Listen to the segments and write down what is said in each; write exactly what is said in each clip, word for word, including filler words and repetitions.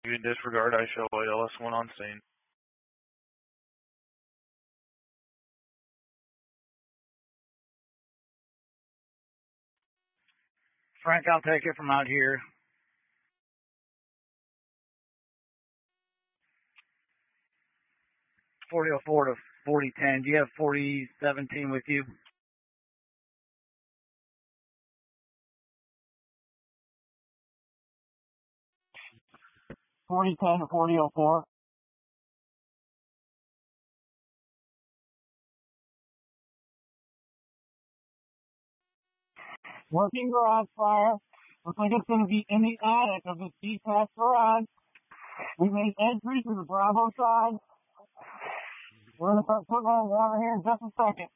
In disregard, I show A L S one on scene. Frank, I'll take it from out here. forty oh four to forty ten. Do you have forty seventeen with you? forty ten to forty oh four. Working garage fire. Looks like it's going to be in the attic of this detached garage. We made entry to the Bravo side. We're going to start putting on water here in just a second.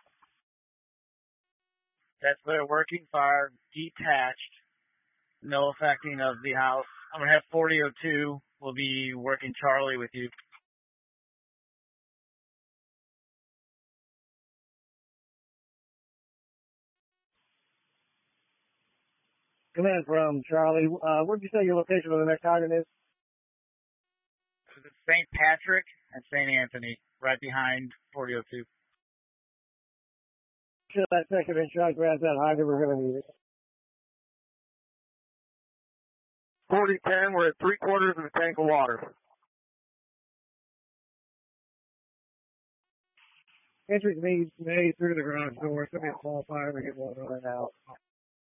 That's their working fire, detached. No affecting of the house. I'm going to have forty oh two. We'll be working Charlie with you. Command from Charlie. Uh, where did you say your location of the next hydrant is? Saint Patrick and Saint Anthony, right behind forty oh two. Sure, that second in charge grabs that hydrant. We're going to need it. forty ten, we're at three quarters of a tank of water. Entry's made, made through the garage door. It's going to be a small fire. We get water right out.